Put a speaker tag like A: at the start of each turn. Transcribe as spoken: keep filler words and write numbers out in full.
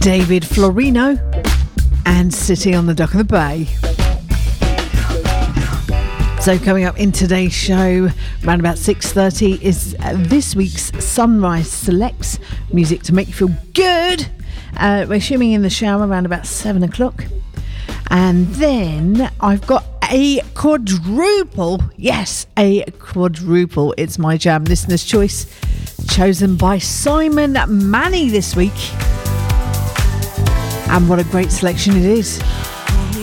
A: David Florino and City on the Dock of the Bay. So coming up in today's show, around about six thirty, is uh, this week's Sunrise Selects, music to make you feel good. Uh, we're assuming in the shower around about seven o'clock. And then I've got a quadruple. Yes, a quadruple. It's my jam listener's choice, chosen by Simon Manny this week. And what a great selection it is.